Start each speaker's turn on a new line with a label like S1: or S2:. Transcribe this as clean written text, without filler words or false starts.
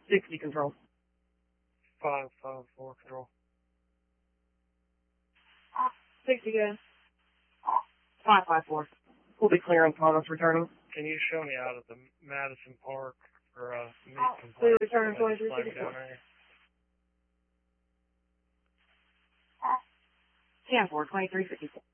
S1: 60 control.
S2: 554 control.
S1: 60 gas. 554. We'll be clearing upon us returning.
S2: Can you show me out of the Madison Park for meat complaint?
S1: Clear return 2364. 10-4, 2354.